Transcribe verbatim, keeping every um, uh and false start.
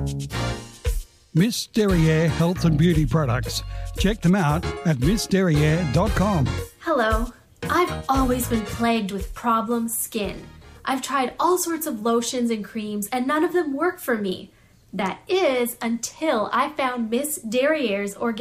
Miss Derriere Health and Beauty Products. Check them out at miss derriere dot com. Hello. I've always been plagued with problem skin. I've tried all sorts of lotions and creams and none of them work for me. That is until I found Miss Derriere's organic